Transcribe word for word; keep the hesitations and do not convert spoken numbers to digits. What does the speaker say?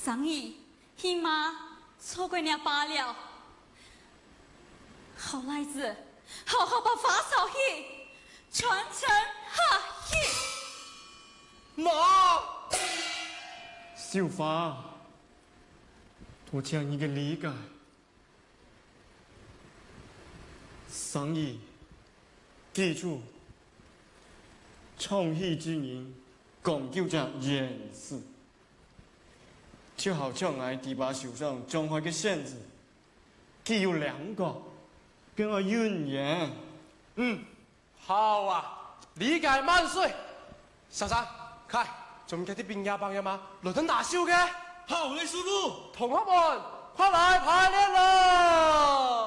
生意起碼錯過你罷了。好孩子，好好把發燒氣傳承下去。 媽，小花，多謝你嘅理解。生意，記住，創業之人講究着嚴事，就好像我第把手上裝開嘅扇子，既有兩個，更有醞釀。 嗯，好啊，理解萬歲。珊珊，看，仲有啲邊家幫嘅嘛？來等大笑嘅。 好嘞，叔叔。 同學們，快來排練啦！